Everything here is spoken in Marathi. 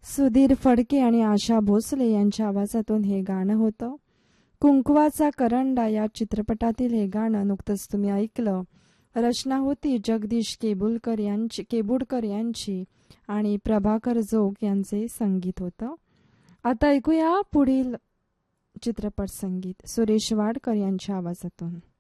सुधीर फडके आणि आशा भोसले यांच्या आवाजातून हे गाणं होतं. कुंकवाचा करंडा या चित्रपटातील हे गाणं नुकतंच तुम्ही ऐकलं. रचना होती जगदीश केबुडकर यांची आणि प्रभाकर जोग यांचे संगीत होतं. आता ऐकूया पुढील चित्रपट संगीत सुरेश वाडकर यांच्या आवाजातून.